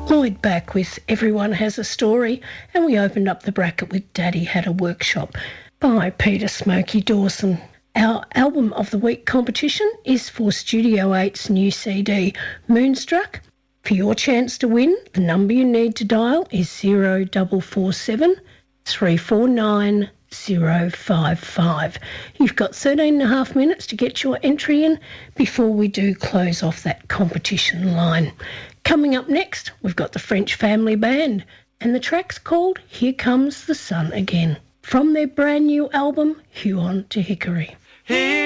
Lloyd back with Everyone Has a Story, and we opened up the bracket with Daddy Had a Workshop by Peter Smokey Dawson. Our Album of the Week competition is for Studio 8's new CD, Moonstruck. For your chance to win, the number you need to dial is 0447 349 055. You've got 13 and a half minutes to get your entry in before we do close off that competition line. Coming up next, we've got the French Family Band, and the track's called Here Comes the Sun Again, from their brand new album, Huon to Hickory. Hey.